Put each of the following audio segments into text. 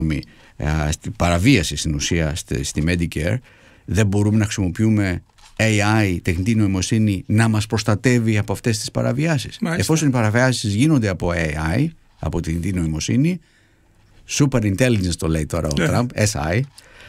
παραβίαση στην ουσία στη Medicare, δεν μπορούμε να χρησιμοποιούμε AI, τεχνητή νοημοσύνη, να μας προστατεύει από αυτές τις παραβιάσεις. Μάλιστα. Εφόσον οι παραβιάσεις γίνονται από AI, από τεχνητή νοημοσύνη, super intelligence το λέει τώρα ο Τραμπ, SI,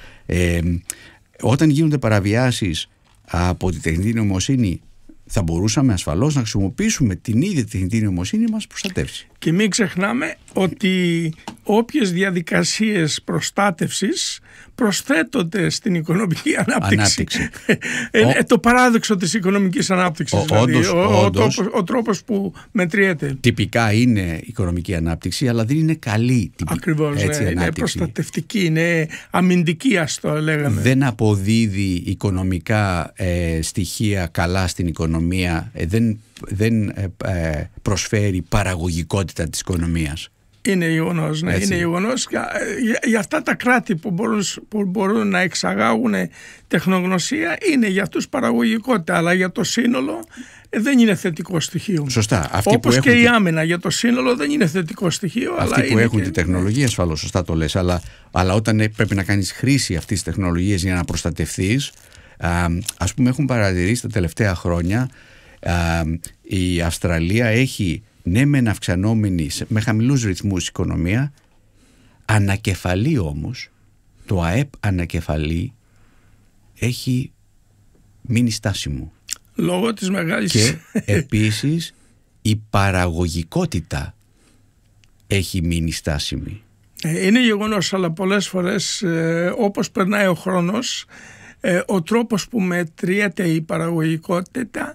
όταν γίνονται παραβιάσεις από τη τεχνητή νοημοσύνη, θα μπορούσαμε ασφαλώς να χρησιμοποιήσουμε την ίδια τεχνητή νοημοσύνη μας προστατεύσει. Και μην ξεχνάμε ότι όποιες διαδικασίες προστάτευσης προσθέτονται στην οικονομική ανάπτυξη. Το παράδοξο της οικονομικής ανάπτυξης, ο τρόπος που μετριέται. Τυπικά είναι οικονομική ανάπτυξη, αλλά δεν είναι καλή ακριβώς, είναι προστατευτική, είναι αμυντική, ας το λέγαμε. Δεν αποδίδει οικονομικά στοιχεία καλά στην οικονομία, δεν προσφέρει παραγωγικότητα της οικονομίας. Είναι γεγονός, ναι, είναι γεγονός. Για αυτά τα κράτη που μπορούν να εξαγάγουν τεχνογνωσία, είναι για τους παραγωγικότητα, αλλά για το σύνολο δεν είναι θετικό στοιχείο. Σωστά. Όπως και η άμενα για το σύνολο δεν είναι θετικό στοιχείο. Αυτοί που έχουν τη τεχνολογία, ασφαλώς, σωστά το λες, αλλά όταν πρέπει να κάνεις χρήση αυτής της τεχνολογίας για να προστατευθείς, ας πούμε, έχουν παρατηρήσει τα τελευταία χρόνια, η Αυστραλία έχει, ναι, μεν αυξανόμενη με χαμηλούς ρυθμούς οικονομία, ανακεφαλή όμως, το ΑΕΠ ανακεφαλή έχει μείνει στάσιμο. Λόγω της μεγάλης... Και επίσης η παραγωγικότητα έχει μείνει στάσιμη. Είναι γεγονός, αλλά πολλές φορές όπως περνάει ο χρόνος, ο τρόπος που μετριέται η παραγωγικότητα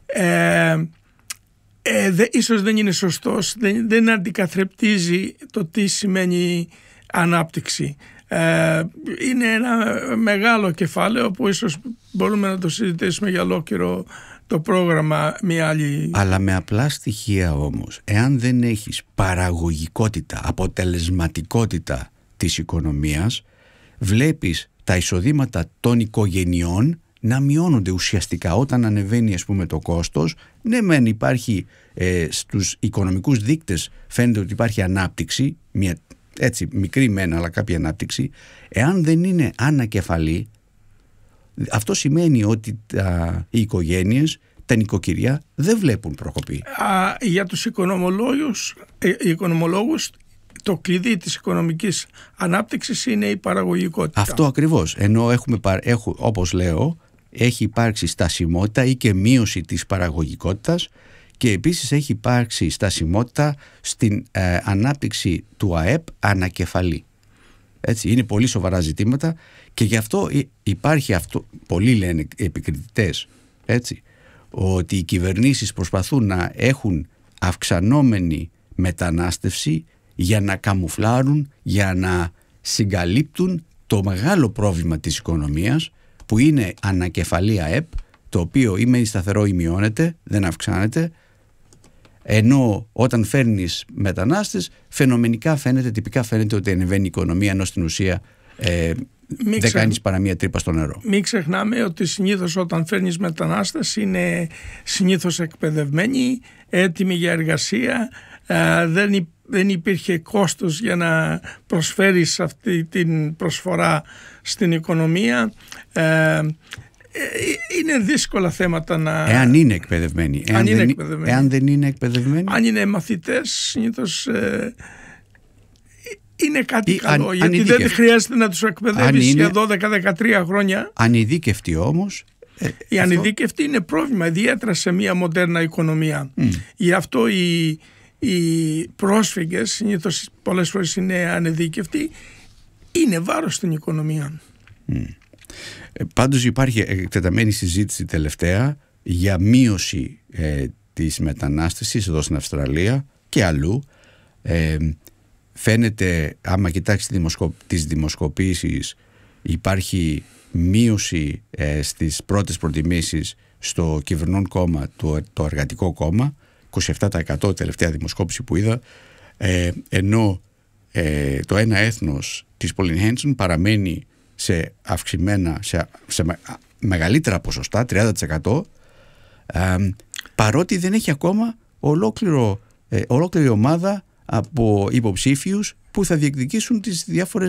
ίσως δεν είναι σωστός, δεν αντικαθρεπτίζει το τι σημαίνει ανάπτυξη. Είναι ένα μεγάλο κεφάλαιο που ίσως μπορούμε να το συζητήσουμε για ολόκληρο το πρόγραμμα μια άλλη... Αλλά με απλά στοιχεία όμως, εάν δεν έχεις παραγωγικότητα, αποτελεσματικότητα της οικονομίας, βλέπεις τα εισοδήματα των οικογενειών να μειώνονται ουσιαστικά. Όταν ανεβαίνει, ας πούμε, το κόστος, ναι μεν υπάρχει στους οικονομικούς δείκτες φαίνεται ότι υπάρχει ανάπτυξη, μια έτσι μικρή μεν αλλά κάποια ανάπτυξη. Εάν δεν είναι ανακεφαλή, αυτό σημαίνει ότι οι οικογένειες, τα νοικοκυριά δεν βλέπουν προκοπή. Για τους οικονομολόγους το κλειδί της οικονομικής ανάπτυξης είναι η παραγωγικότητα. Αυτό ακριβώς. Ενώ όπως λέω, έχει υπάρξει στασιμότητα ή και μείωση της παραγωγικότητας, και επίσης έχει υπάρξει στασιμότητα στην ανάπτυξη του ΑΕΠ ανακεφαλή. Έτσι, είναι πολύ σοβαρά ζητήματα και γι' αυτό υπάρχει αυτό. Πολλοί λένε, επικριτές, έτσι, ότι οι κυβερνήσεις προσπαθούν να έχουν αυξανόμενη μετανάστευση για να καμουφλάρουν, για να συγκαλύπτουν το μεγάλο πρόβλημα της οικονομίας, που είναι ανακεφαλή ΑΕΠ, το οποίο ή μένει σταθερό ή μειώνεται, δεν αυξάνεται, ενώ όταν φέρνεις μετανάστες φαινομενικά φαίνεται, τυπικά φαίνεται ότι ανεβαίνει η οικονομία, ενώ στην ουσία δεν κάνεις παρά μία τρύπα στο νερό. Μην ξεχνάμε ότι συνήθως όταν φέρνεις μετανάστες είναι συνήθως εκπαιδευμένοι, έτοιμοι για εργασία, δεν υπήρχε κόστος για να προσφέρεις αυτή την προσφορά στην οικονομία. Είναι δύσκολα θέματα να... Εάν είναι εκπαιδευμένοι. Εάν δεν είναι εκπαιδευμένοι. Αν είναι μαθητές, συνήθως είναι κάτι καλό, γιατί δεν χρειάζεται να τους εκπαιδεύεις για 12-13 χρόνια. Ανειδίκευτοι όμως. Η ανειδίκευτη είναι πρόβλημα, ιδιαίτερα σε μια μοντέρνα οικονομία. Γι' αυτό οι πρόσφυγες, συνήθως πολλές φορές είναι ανειδίκευτοι, είναι βάρος στην οικονομία. Πάντως υπάρχει εκτεταμένη συζήτηση τελευταία για μείωση της μετανάστευσης εδώ στην Αυστραλία και αλλού. Φαίνεται, άμα κοιτάξει τις δημοσκοπήσεις, υπάρχει μείωση στις πρώτες προτιμήσεις στο κυβερνών κόμμα, το Εργατικό Κόμμα, 27% τελευταία δημοσκόπηση που είδα, ενώ το ένα έθνος της Pauline Hanson παραμένει σε αυξημένα, σε μεγαλύτερα ποσοστά, 30%, παρότι δεν έχει ακόμα ολόκληρη ομάδα από υποψήφιους που θα διεκδικήσουν τις διάφορες